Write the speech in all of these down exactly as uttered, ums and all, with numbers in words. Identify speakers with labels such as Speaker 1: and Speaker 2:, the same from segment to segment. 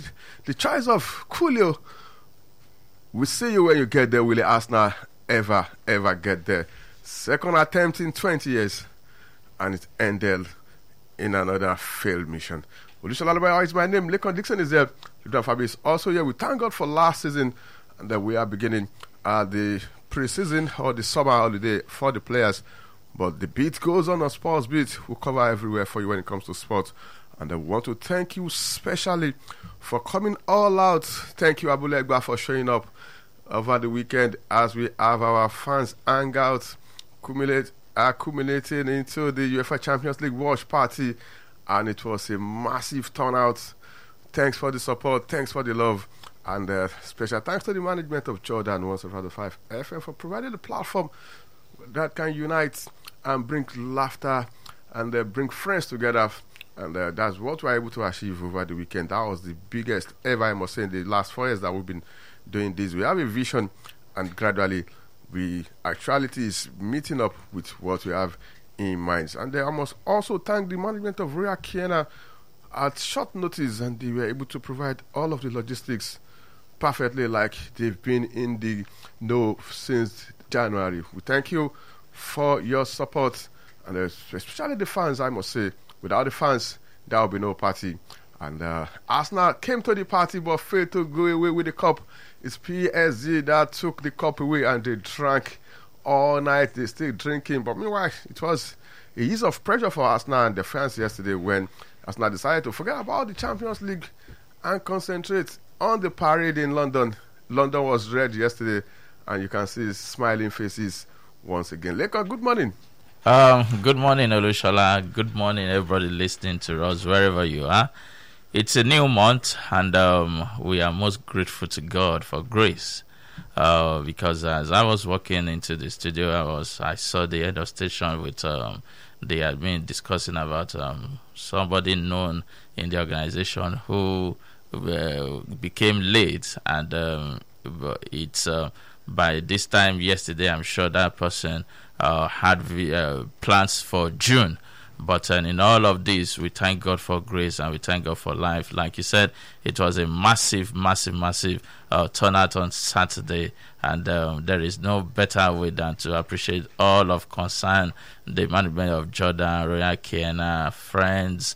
Speaker 1: the choice of Coolio. We see you when you get there. Will Arsenal ever, ever get there? Second attempt in twenty years, and it ended in another failed mission. Olushola Alubaya is my name. Lekon Dixon is there. Ludan Fabi is also here. We thank God for last season, and that we are beginning uh, the pre-season or the summer holiday for the players. But the beat goes on on Sports Beat. We'll cover everywhere for you when it comes to sports. And I want to thank you specially for coming all out. Thank you, Abule Egba, for showing up over the weekend as we have our fans hangout accumulate, accumulating into the UEFA Champions League watch party. And it was a massive turnout. Thanks for the support. Thanks for the love. And uh, special thanks to the management of Jordan one seven five F M for providing the platform that can unite and bring laughter and uh, bring friends together. And uh, that's what we were able to achieve over the weekend. That was the biggest ever, I must say, in the last four years that we've been doing this. We have a vision, and gradually, we actuality is meeting up with what we have in mind. And uh, I must also thank the management of Royal Kiena at short notice, and they were able to provide all of the logistics perfectly, like they've been in the know since January. We thank you for your support, and uh, especially the fans, I must say. Without the fans, there will be no party. And uh, Arsenal came to the party but failed to go away with the cup. It's P S G that took the cup away, and they drank all night. They still drinking. But meanwhile, it was a ease of pressure for Arsenal and the fans yesterday when Arsenal decided to forget about the Champions League and concentrate on the parade in London. London was red yesterday, and you can see smiling faces once again. Lekon, good morning.
Speaker 2: Um, good morning, Olushola. Good morning, everybody listening to us, wherever you are. It's a new month, and um, we are most grateful to God for grace. Uh, because as I was walking into the studio, I was I saw the head of station with um, they had been discussing about um, somebody known in the organization who uh, became late, and um, it's uh, by this time yesterday, I'm sure that person Uh, had uh, plans for June. But uh, in all of this, we thank God for grace and we thank God for life. Like you said, it was a massive, massive, massive uh, turnout on Saturday. And um, there is no better way than to appreciate all of concern, the management of Jordan, Royal Kiena, friends,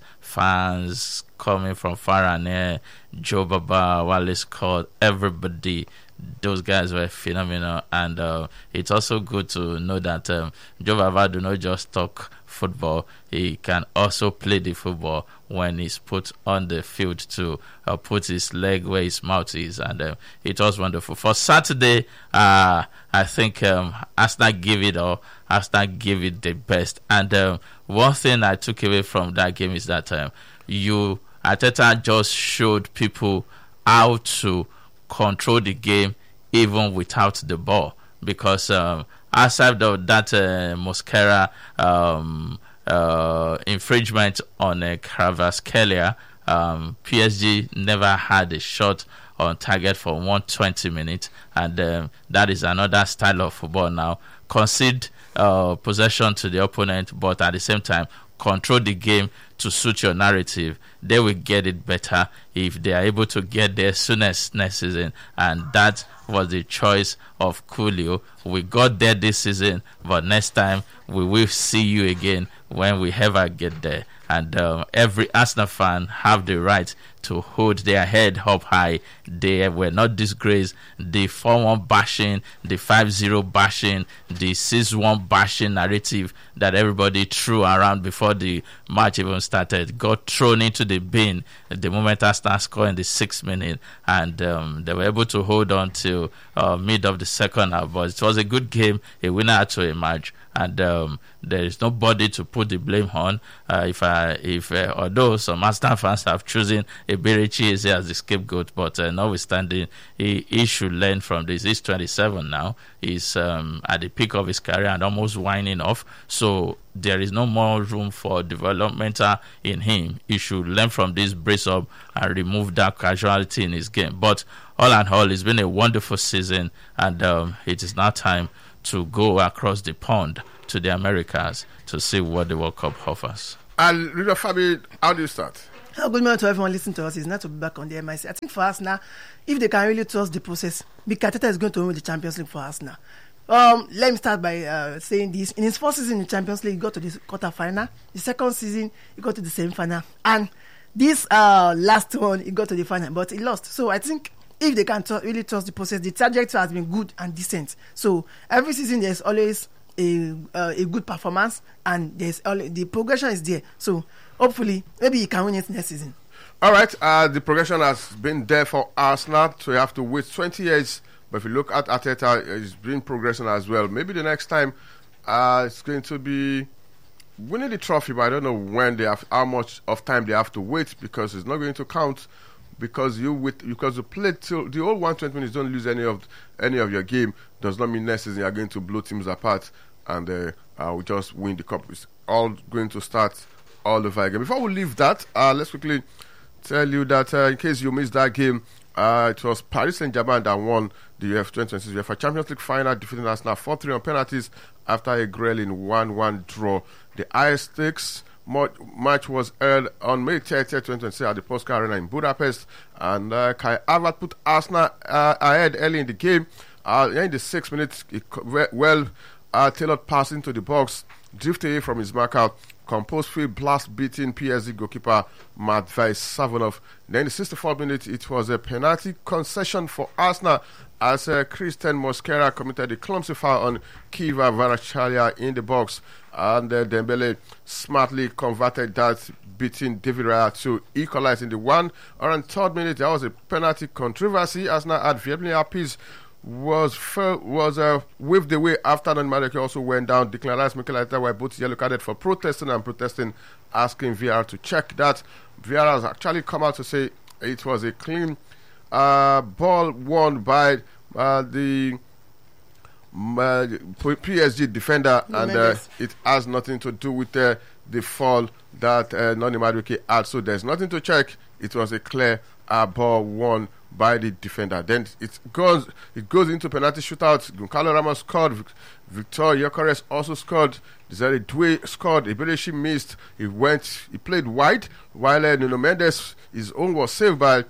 Speaker 2: fans coming from far and near, Joe Baba, Wale Scott, everybody. Those guys were phenomenal, and uh, it's also good to know that um, Joe Baba do not just talk football; he can also play the football when he's put on the field to uh, put his leg where his mouth is, and uh, it was wonderful. For Saturday, uh, I think um, Arsenal gave it all. Arsenal gave it the best, and um, one thing I took away from that game is that um, you Arteta just showed people how to control the game even without the ball, because um, outside of that uh, Mosquera um, uh, infringement on uh, Kvaratskhelia, um, P S G never had a shot on target for one hundred twenty minutes, and um, that is another style of football now. Concede uh, possession to the opponent, but at the same time control the game to suit your narrative. They will get it better if they are able to get there soonest next season, and that was the choice of Coolio. We got there this season, but next time we will see you again when we ever get there. And um, every Arsenal fan have the right to hold their head up high. They were not disgraced. The four one bashing, the five zero bashing, the six one bashing narrative that everybody threw around before the match even started got thrown into the bin the moment Arsenal scored in the sixth minute, and um, they were able to hold on till uh, mid of the second half. But it was a good game. A winner had to emerge, and um, there is nobody to put the blame on. Uh, if I, if uh, although some Arsenal fans have chosen Eberechi as the scapegoat, but uh, notwithstanding, he, he should learn from this. He's twenty-seven now. He's um, at the peak of his career and almost winding off. So there is no more room for developmental in him. He should learn from this, brace up, and remove that casualty in his game. But all in all, it's been a wonderful season, and um, it is now time to go across the pond to the Americas to see what the World Cup offers.
Speaker 1: And Rita Fabi, how do you start?
Speaker 3: Hello, good morning to everyone listening to us. It's nice to be back on the M I C. I think for us now, if they can really trust the process, Mikel Arteta is going to win the Champions League for us now. Um, let me start by uh, saying this. In his first season in the Champions League, he got to the quarter-final. The second season, he got to the semi-final. And this uh, last one, he got to the final, but he lost. So I think if they can t- really trust the process, the trajectory has been good and decent. So every season, there's always a uh, a good performance, and there's always, the progression is there. So hopefully, maybe he can win it next season.
Speaker 1: All right, uh, the progression has been there for Arsenal, so you have to wait twenty years. But if you look at Arteta, he's been progressing as well. Maybe the next time uh, it's going to be winning the trophy, but I don't know when they have, how much of time they have to wait, because it's not going to count. Because you wait, because you play till the whole one hundred twenty minutes, don't lose any of any of your game, does not mean next season you're going to blow teams apart and uh, uh, we just win the cup. It's all going to start all over again. Before we leave that, uh, let's quickly tell you that uh, in case you missed that game, uh, it was Paris Saint-Germain that won the U E F A twenty twenty-six UEFA Champions League final, defeating Arsenal four three on penalties after a grueling one one draw. The highest stakes match was held on May thirtieth, twenty twenty-six at the Polska Arena in Budapest, and uh, Kai Havertz put Arsenal uh, ahead early in the game. Uh, in the sixth minute, well uh, tailored pass into the box, drifted away from his marker, composed field blast beating P S G goalkeeper Matvei Savinov. Then in the sixty-fourth minute, it was a penalty concession for Arsenal as uh, Christian Mosquera committed a clumsy foul on Kiva Kvaratskhelia in the box, and uh, Dembele smartly converted that, beating David Raya to equalize in the one or third minute. There was a penalty controversy. Arsenal had Vladimir Apis was was uh, waved away after Nani Madueke also went down. Declan Rice, Mikel Arteta were both yellow carded for protesting and protesting, asking V A R to check that. V A R has actually come out to say it was a clean uh, ball won by uh, the uh, P S G defender, no, and uh, it has nothing to do with uh, the fall that uh, Nani Madueke had. So there's nothing to check. It was a clear uh, ball won by the defender. Then it goes it goes into penalty shootout. Goncalo Ramos scored. Victor Gyökeres also scored. Desiree Doué scored. Eberechi missed. He went. He played wide, while uh, Nuno Mendes, his own was saved by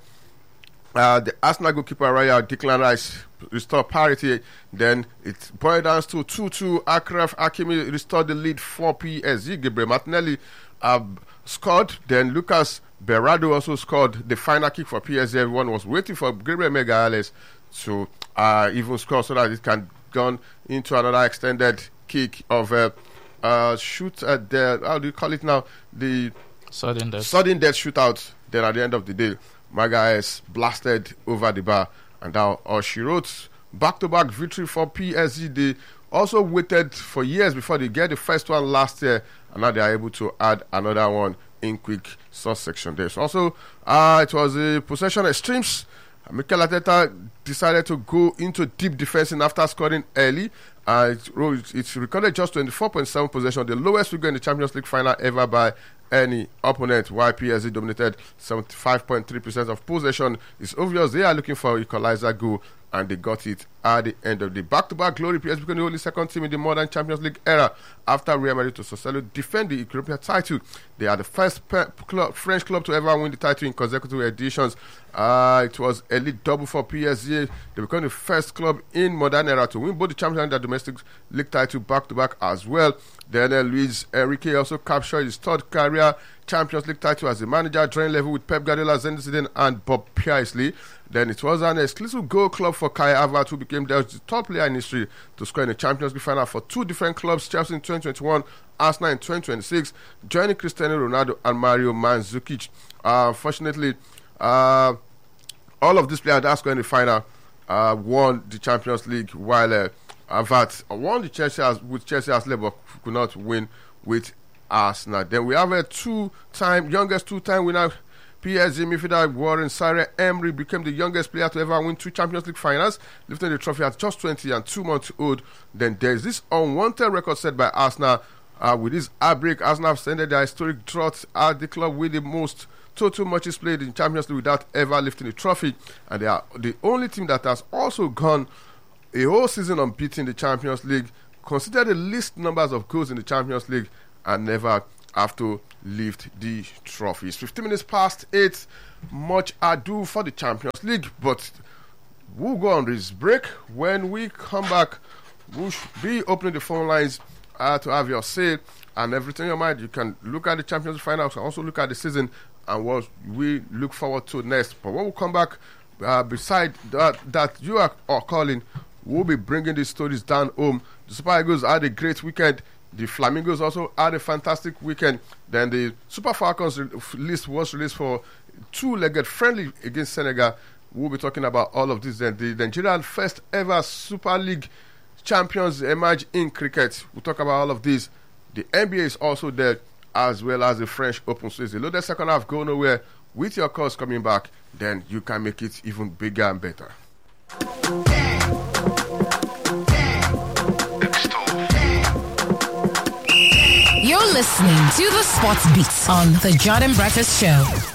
Speaker 1: uh, the Arsenal goalkeeper Raya. Declan Rice restored parity. Then it boiled down to two two. Achraf Hakimi restored the lead for P S G. Gabriel Martinelli uh, scored. Then Lucas Berardo also scored the final kick for P S G. Everyone was waiting for Gabriel Magalhaes to uh, even score so that it can go into another extended kick of a uh, uh, shoot at the, how do you call it now? The
Speaker 2: sudden death.
Speaker 1: Sudden death shootout. Then at the end of the day, Magalhaes blasted over the bar, and now uh, she wrote back-to-back victory for P S G. They also waited for years before they get the first one last year, and now they are able to add another one in quick succession. There's also uh, it was a possession extremes. Mikel Arteta decided to go into deep defense after scoring early. Uh, it, it recorded just twenty-four point seven possession, the lowest figure in the Champions League final ever by any opponent, while P S G dominated seventy-five point three percent of possession. It's obvious they are looking for equalizer goal, and they got it at the end of the back-to-back glory. P S G became the only second team in the modern Champions League era after Real Madrid to successfully defend the European title. They are the first pe- club, French club to ever win the title in consecutive editions. Uh, it was a league double for P S G. They became the first club in modern era to win both the Champions and the domestic league title back-to-back as well. Then uh, Luis Enrique also captured his third career Champions League title as a manager, drawing level with Pep Guardiola, Zinedine Zidane, and Bob Paisley. Then it was an exclusive goal club for Kai Havertz, who became the top player in history to score in the Champions League final for two different clubs, Chelsea in twenty twenty-one, Arsenal in twenty twenty-six, joining Cristiano Ronaldo and Mario Mandzukic. Uh, unfortunately, uh, all of these players that scored in the final uh, won the Champions League, while uh, Havertz won the Chelsea as, with Chelsea as level, could not win with Arsenal. Then we have a two-time, youngest two-time winner, P S G midfielder Warren Zaïre-Emery became the youngest player to ever win two Champions League finals, lifting the trophy at just twenty and two months old. Then there's this unwanted record set by Arsenal. Uh, with this outbreak, Arsenal have extended their historic drought at the club with the most total matches played in Champions League without ever lifting the trophy. And they are the only team that has also gone a whole season unbeaten in the Champions League, consider the least numbers of goals in the Champions League, and never have to lift the trophies. fifteen minutes past eight. Much ado for the Champions League, but we'll go on this break. When we come back, we'll be opening the phone lines uh, to have your say and everything in your mind. You can look at the Champions League finals and also look at the season and what we look forward to next. But when we come back, uh, beside that, that you are, are calling, we'll be bringing these stories down home. The Super Eagles had a great weekend. The Flamingos also had a fantastic weekend. Then the Super Falcons list was released for two-legged friendly against Senegal. We'll be talking about all of this. Then the Nigerian first ever Super League champions emerge in cricket. We'll talk about all of this. The N B A is also there, as well as the French Open. So it's a loaded second half, go nowhere. With your calls coming back, then you can make it even bigger and better.
Speaker 4: You're listening to the Sports Beat on the Jordan Breakfast Show.